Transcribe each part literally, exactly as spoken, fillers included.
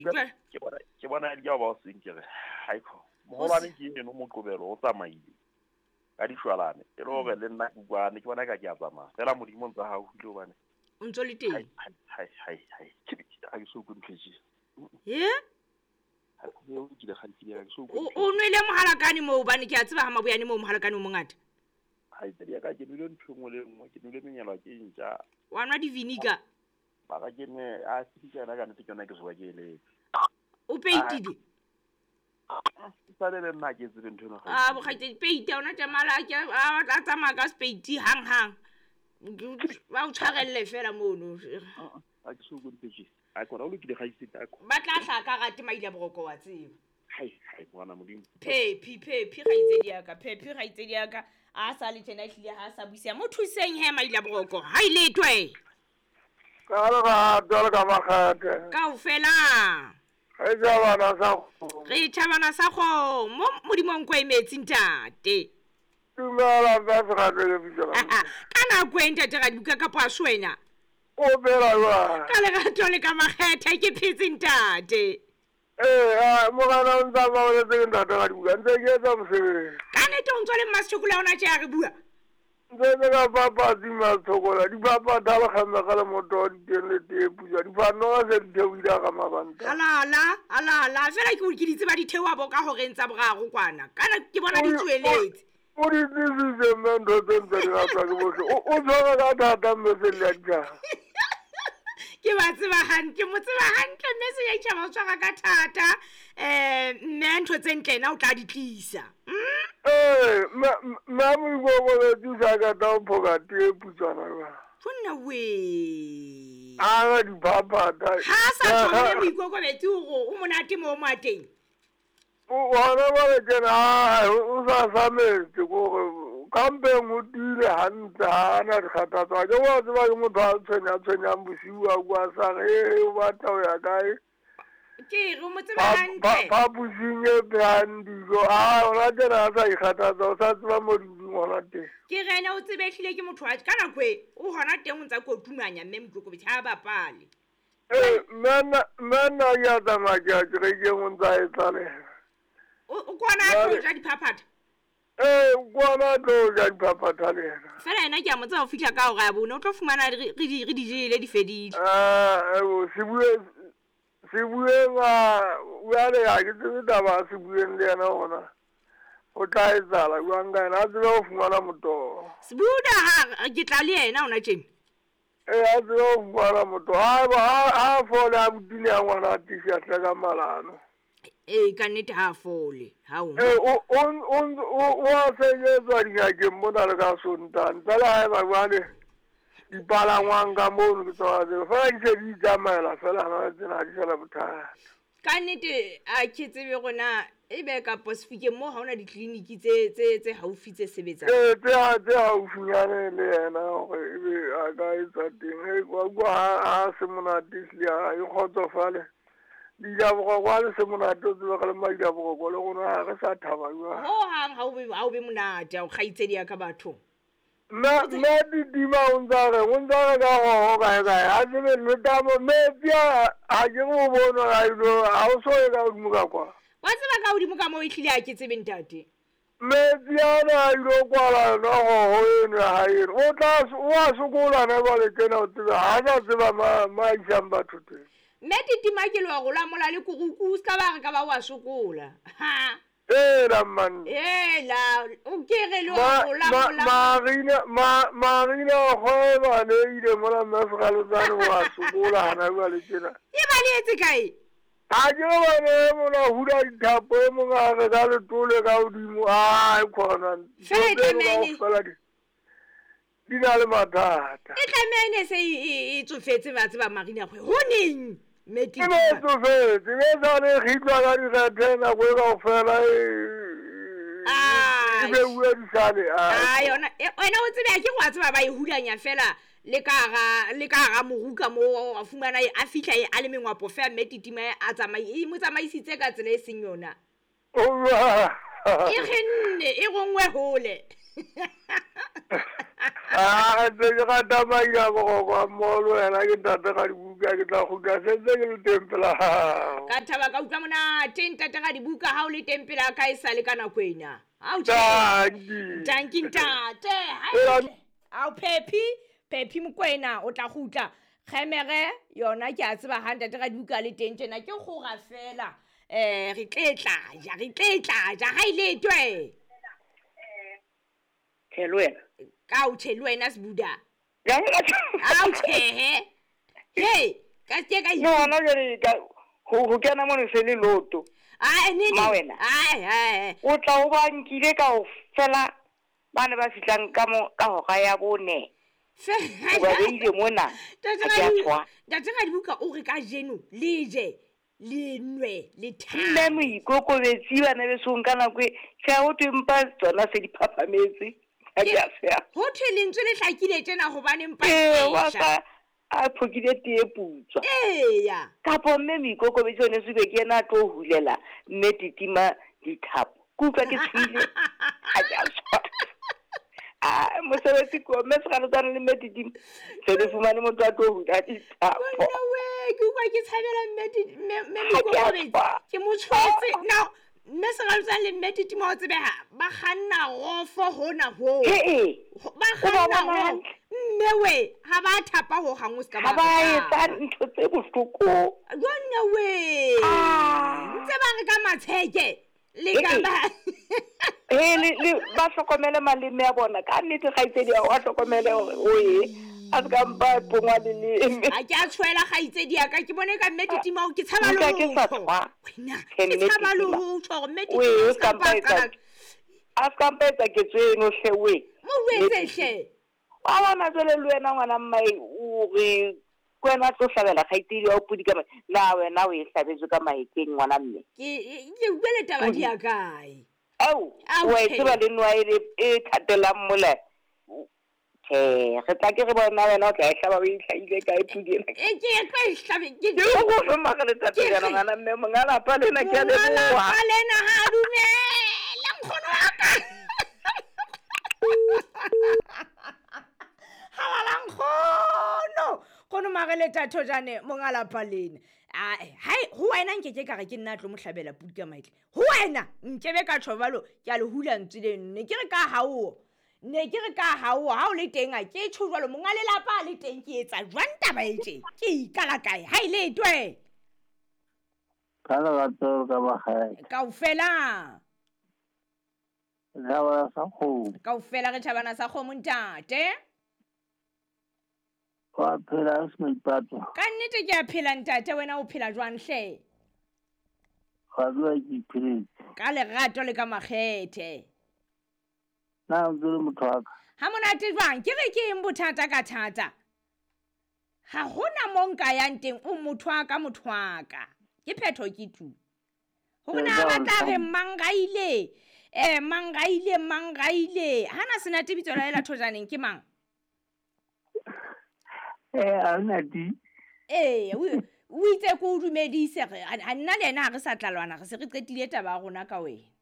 ke bona ke bona di ya ba seng ke re haiko mogolwane ke eno mo qobelo o tsamaile ka dishwalane e le gore le nna bukwane ke bona ka ke a tsamaya fela modimong tsa hao hile bane o ntso le teng hai hai hai hai ke a ke so go ntshetse ye ha ke o ke le khalifile ka so o o nwele mohalakane mo bane ke a tseba ha maboyane mo mohalakane o mongata hai tedi ka ke nile ntshongwe le nngwe ke nile menyelwa ke ntja wa nwa di vinegar ba ka ke ne a tsitana ka nte ke yona ke soba ke le o peitile sa le nna ke tsebe ntho ena a bo khaite peite ona tsamala ke a tla tsamaya ka speiti hang hang ba o tshwarelle fela mono a ke so go ntse a kora o le ke di gaise ta ko ba tla hlaka gate maile boroko wa tseba hai hai bona modimo phephi phephi ga itse diaka phephi ga itse diaka a sa le tena hlile ha sa busia mo thuseng he maile boroko ha ile twe ka ga dole ka magate ka o fela e ja bana sa re thabana sa go mo modimong kwa imetsi ntate tumela ba sa ga le bitla kana kwenta tega dibuka ka paso wena o bela wa ka le ga tole ka magetha ke phitsi ntate eh a mo ga na ntsa ba le teng ntate ga dibuka ntse ke tsa mosebe kana te o ntso le mashokola ona tja re bua ntse ka papa di ma tsokola di papa dala khama kala moto di tele te puja di fa no se di wila ka mabanta alala alala fela ke o ke ditse ba dithewa bo ka ho rentsa borago kwana kana ke bona di tsweletse o di di se mendo tente ga tsa ke bo o tsaka ka data mesele ja ke ba tseba hantle mo tseba hantle mme se ya itšha ba tswa ka thata eh mme ntho tse ntle na o tla di tlisa eh ma ma mo go go di sa ka ta phoka te putsana ba fonna we a di papa da ha sa tsone mo ikoko beti go o monate mo mo ateng o wana ba le jena o sa sa me te go kambe ngudile hantle hana di khatatsa ke wa tseba ke motho a tsenya tsenya bosiwa kwa sa ge o batla o ya kae ke re mo tseba hantle ba businye brandi go a ona jena sa ikhatatsa o sa tseba mo di ngwana te ke rena o tsebe hlile ke motho a kana kwe o hona teng o ntsa ko tumanya mme mokoko betha ba pale eh mena mena ya tsama ja ke ke mo ntsa e tsale o kwana a tlo ja diphaphatha eh kwana tlo ja diphaphatha le fela ena ke a mo tsa o fihla ka o ga bona o tlo fumana re di re di jele di fedile ah o sibue sibue nga wa le ya ke tsita ba sibue le yana ona o tla etsala wa nga na tsela o fumana moto sibuda ha ke tla le yena ona tjena eh a tsela o fumana moto ha ba ha fola a butile ya ngwana tisi a tla malano eh ka nete ha fole ha o eh o o o wa se ye tswa di ga ke mona le ka sontan tsala ha ba bale di bala ngwanga mo le tswa de fa ke di jamela fela na tsena di sala botha ka nete a ke tsebe gona e be ka posifike mo ha ona di clinic tse tse tse haufi tse sebetsa eh tse ha tse haufinyane le yena go e be a ka etsa teng e kwa kwa ha se mona disli a e khotso fale di ja go kwa le se mona to tse ga le ma ja go go le gona ga sa thaba jwa ho hang ha o be ha o be monate o khaitse dia ka batho na na di di ma unza re unza ga go ga ga a je le ntamo me bia a je go bona ga ilo a o so ga mu ga kwa wa tseba ka hodimo ka mo e hlile a ke tsebe ntate me bia na ilo kwa la no ho eno ha eno o tla wa sokola na ba le tena o tseba ha ba tseba ma ma jamba tutu me titima ke lo go la mola le kuku ska ba re ka ba wa sokola ha eh la man eh la o ke re lo go la mola marina ma marina ho ba ne ile mola ma fra lo tsana wa sokola hana ba le tena e ba le etse kae a je ba ne mola hura dithapo mo ga ga ga le tole ga udimo a khona di na le mathata e tlamene se e tsofetse ba tseba marina kgwe ho neng meti no tsofetse le sa le hitwa ga di ga tena go ga fela e ah be uwe di sale ah yona wena o tsebe ke go tseba ba e hulanya fela le ka ga le ka ga moruka mo a fumana a fihla e a le mengwapo fa metitima a tsamai e mo tsamaisitse ka tsela e seng yona o wa e kgenne e gongwe hole ah de ga ta ba ya go go mo lo ena ke tata ga di dibuka ke tla go ka setse ke le tempela hao ka thaba ka utlwa monate ntate ga dibuka ha o le tempela ka e sale ka nako ena au Tanki. tanki ntate Ela- au Pepi Pepi Mokwena o tla gutla kgemere yona ke a tseba hundred ga dibuka le teng tjena ke go ga fela eh re tletla ja re tletla ja ha ile twe Hello wena. ka o tshele wena sebuda Ya nna. au tshehe hey ka se ka No na jere ka go go kena mo se le loto. ai ne Ma wena. ai ai O tla o ba nkile ka o fela bana ba fitlang ka mo ka ho ga ya bone. O ba beile mona. Tata Ha ke a tswa. ga dibuka o re ka jeno le je le nwe le tha Nne mo ikokobetsi bana be song kana kwe tsa o tempa tsona se di phaphametse. Ha ke a se. ho thwe lentswe le hlakile tjena hobane mpa Eh wa ka a phokile tie putswa. eya Ka po mme mo ikokobetsi one se be ke na tlo hulela mme titima dithapo. Kutlwa ke tshile. Ha ke a tswa. Ah, mosebetsi ko mme se ga le tsana le meditim se le fumane motho a tlo hula dithapo. bona we ke kwa ke tshabela mmedi me me Ha ke a me tswa. ke mo tshwetse no mme se ga tsa le mmedi timo o tsebega ba kganna gofo hona ho Eh eh. ba O ba kganna bona go hantle. mme we ha ba thapa ho gangwe se ka Ha ba etsa ntho tse bohloko. bona we Ah. ntse ba re ka matsheke le Eh, ka eh. ba Eh le le ba hlokomele maleme ya bona ka nnete ga itse di a wa hlokomele hore o ye a ka mpa pongwa le le a ke a tshwela ga itse di aka ke bone ka mmedi mo ke tshaba le Nka ke sa ho tshwa. wena He, ke tshaba le Mmedi ho tshwa mmedi we mo o ska ska mpa pa etsa a ska mpa etsa ke tseno hle we mo wetse hle wa bona jole le wena ngwana mmai o re kwena tlo hlabela ga itse di a pudi ka na wena o e hlabetse ka maikeng ngwana mme ke ke bele taba di akae au Au, wa okay. itse ba le nwa ile e thatelang mole eh re tla ke re bona wena o tla e hlaba o e hlahile ka e pudi ena e ke tla hlabe ke ke go go maka le tatela ngwana mme mongala pa lena ke a le Ngwana boa pa lena ha dumela nkgono wa ka halala nkgono kono magele tatho jane mongala pa lena ai hai ho wena nke ke ka re ke nna tlo mohlabela pudi ka maitle ho wena nkebe ka tshobalo ke a le hula ntsile nne ke re ka hawo ne ke re ka hawo ha o le teng a ke tshobalo mongale lapa le teng ke etsa jwang taba etse ke ikala kae hai le twe Kala gato ka ba gae. kaofela Ra ba sa go. kaofela re thabana sa kgomo ntate Wa phela se maipato. ka nnete ke a phela ntate wena o phela jwang hle Ga dua ke phele. ka lerato le ka makgethe Na o dule motho wa ka. ha monate jwang ke re ke eng bothata ka thata ha hona mo nka yang teng o motho wa ka motho wa ka ke phetho ke tu ho Eh, na jwale ba tla re ka- mangaile eh mangaile mangaile hana sena tibitso la ela thojaneng ke mang Eh a nna di. eh o o itse ko o dumedise re a nna le ena ha re sa tlalwana re se re qetile taba ya rona ka wena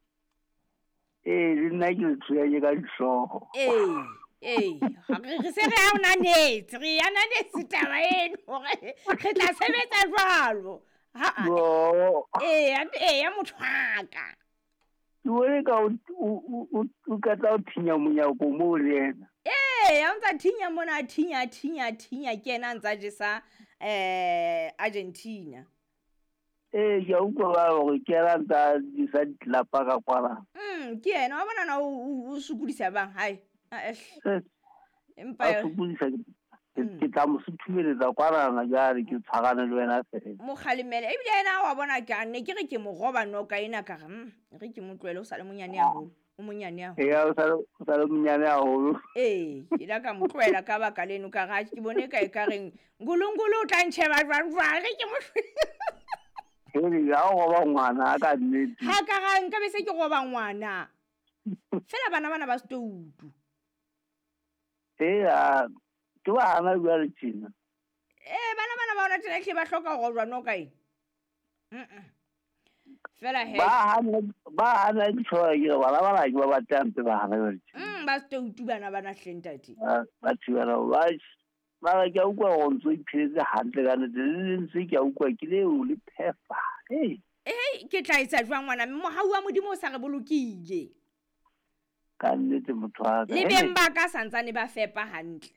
Eh le nna ke tsuya ye ka disogo. eh eh ha re re se re a ona netse re yana netse taba eno hore re tla sebetsa jwalo ha a Bo. eh a- eh ya mothwaka Ke bone ka o o o o ka tla o thinya monyako mo le ena. eh ya ntsa thinya mona thinya thinya thinya ke ena ntsa jesa eh Argentina Eh ya utlwa ba gore ke ra nta di sa ditlapa ka kwala. mm ke ena wa bona na o o- o sukudisa bang hai a eh, Se empa a fupudisa Mm. ke tla mo suthumeletsa kwarana jare ke tshwarane le wena fela. mokgalemele ebile ena wa bona ka nne ke re ke mo roba noka ena ka re mm, re ke mo tlohele o sa le monyane haholo o monyane haholo Eh ya o sa o sa le monyane haholo. eh ke la ka mo tlohela ka baka leno ka ga ke bone ka e ka reng ngulungulu o tla ntšheba jwang jwang re ke mo Hele ya go ba ngwana ka nnete. ha ka ga nka be se ke goba ngwana fela bana bana ba stoutu Eh ya ke ba ana bua le tsina. eh bana bana ba ona tena hle ba hloka go jwa no kae mm fela he Ba hana ba hana ke tshoa ke ba la ba la ke ba ba tante ba hana le tsina. mm ba stoutu bana bana hleng tati Ba tsibana ba mara ke a utlwa go ntse o iphetse hantle ka nnete le ntse ke a utlwa ke le o le phefa ee ee ke tla etsa jwang ngwana mohau wa modimo o sa re bolokile ka nnete motho wa ka le beng ba ka santsane ba fepa hantle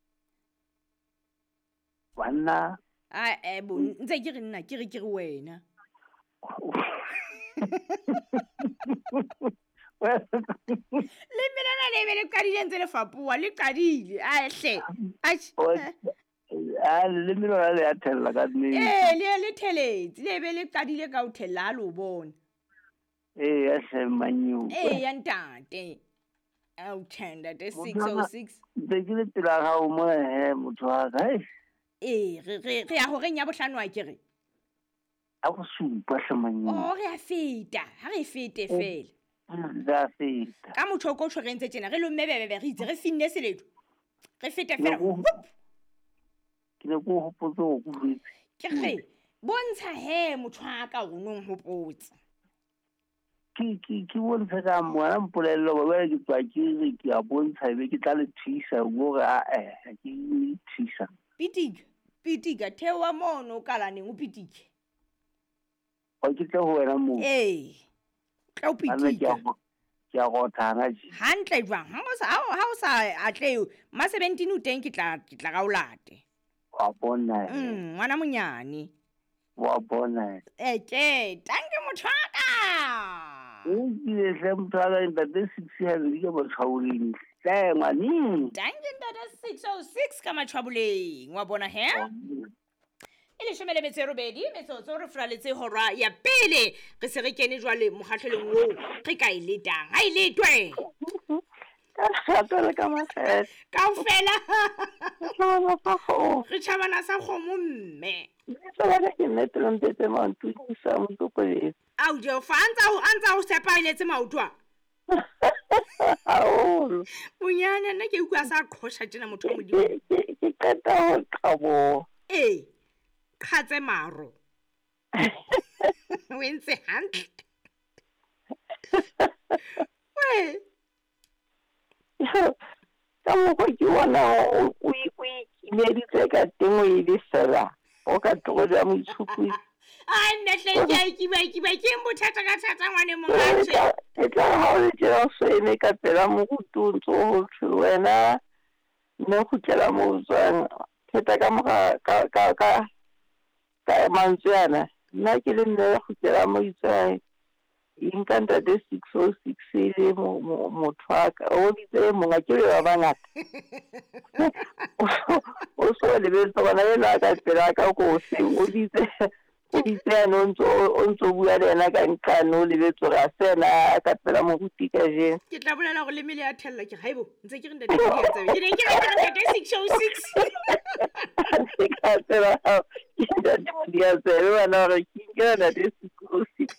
banna a e bo ntse ke re nna ke re ke re wena le melana le be le qadile ntse le fapoa le qadile a hle a le melana le ya thella ka nnete eh le le theletse le be le qadile ka o thella ha lo bona eh ya hle manyu eh ya ntate au tenda de six oh six be ke le tla ga o mo he motho wa ka eh re re re ya ho reng ya bohlano a kere a go supa hlamanyu o re a feta ha re fete fela da feta ka motho go tshwe re ntse tjena re lo mmebebe re itse re finne seleto re fete fela ke ne go hopotsa go butse ke re bontsha he motho a ka go nong hopotsa ki ki ki bontsha ka mwana mpolelo ba ba ke tswa ke re ke a bontsha be ke tla le thuisa go ga eh ke thuisa pitika pitika thewa mono kala neng o pitike o ke tla ho wena mo eh ka o pitika ke a go thana ji hantle jwang ha o sa ha o sa atle ma seventeen o teng ke tla ke tla ga o late wa bona mm ngwana monyane wa bona eh ke tanke mothaka o ke se mthaka nda de six ya di ke botlhauleng tla ngwani tanke nda de six oh six ka matshwabuleng wa bona he ile shomele metso robedi metsotso re fraletse horwa ya pele re se re kene jwale mogatlheleng wo re ka ile tang ha ile twe ka tole ka mathe ka ofela tsona sa go re chabana sa kgomo mme tsona ke nete le ntete mantu sa motho ko le au jo fanza o anza o sepa ile tse mautwa ao munyana nna ke ukwa sa khosha tjena motho modimo ke qeta ho qabo eh khatse maro wentse hantle we ka mo go ke wona o o ikimeditse ka temo e di fela o ka tloga mo itshupu ai nnehle ke ke ba ke ba ke mbothata ka thata ngwane mongatshe e tla ha o tla so ene ka pela mo go tuntso ho wena ne go tla mo tswana theta ka mo ka ka ka ka mantsana nna ke le nne go tla mo itswana inkanta de six oh six le mo mo twaka o ditse mo nga ke ba bangata o so le be tsona le la ka pela ka go se o ditse o ditse no ntso o ntso bua le na ka nkano le be tsora sena ka pela mo butika je ke tla bolela go le mele ya thella ke haibo ntse ke re ntate ke etsa ke ne ke re ntate six oh six ke ka tsela ke ntate mo dia tsela wena re ke ke ntate six oh six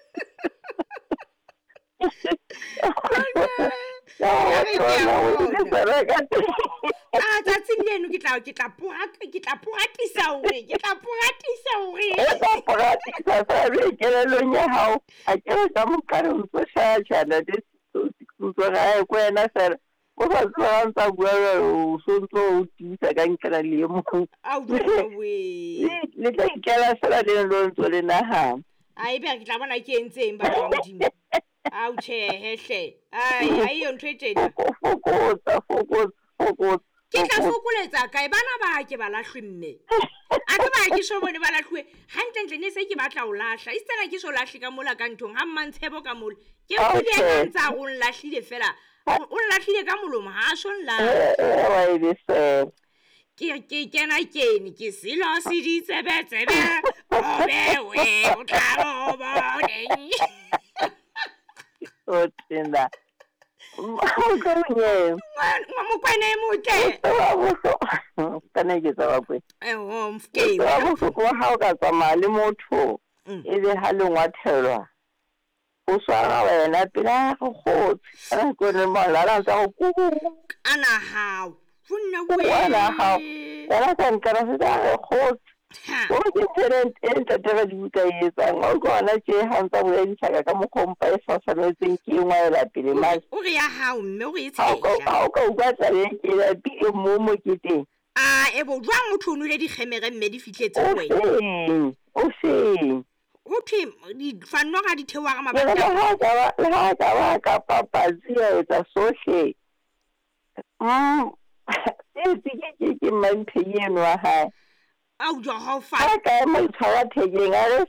ah tsatsing leno ke tla ke tla poraka ke tla poratisa hore ke tla poratisa hore ka poratisa sa re ke le nya hao a ke re ka mo ka re ntse sha sha na de so ga e kwena sa o sa tsantsa bua o so ntse o tisa ka nkela le mo au we le tla ikela sala le lo ntse le na ha ai be ke tla bona ke entseng ba ba modimo au che hehle ai ai yo ntwetedi fokotsa fokotsa fokotsa ke tla fokoletsa kae bana ba ke ba lahlwe mme a ke ba ke sho bone ba lahlwe hantle ne se ke batla o lahla istela ke so lahle ka mola ka ntong ha mmantshebo ka mola ke go le ntsa go lahlile fela o lahlile ka molomo ha so nla wa ile se ke ke kena kene ke silo se di tsebe tsebe o be we o tla go bone o tenda mokanye mo kwene motle kana ke tsa bakwe eh o mfke wa go go ha ka tsamaya le motho e be ha le ngwathelwa o swara wena pela go go ana go ne malala tsa go ku ana hao funna we ana hao ana kan kana se da go o ke tsere enta tera di buka yetsa ngo gona ke hantsa bo ya ditshaka ka mo kompa e fa sa le tseng ke ngwa la pele ma o re ya hao mme o re ha itsheja o ka o ka tsa le ke la pele mo mo ke teng a e bo jwang motho o nole dikgemere mme di fihletse o wena seng o seng ho thwe difanno ga di thewa ga le mabaka ha ka ba le ha ka ba ka papatsi ya etsa sohle mm e tsike ke ke manthe yeno wa hae au jo ha o fa ha ka mo tshwara thekeng a re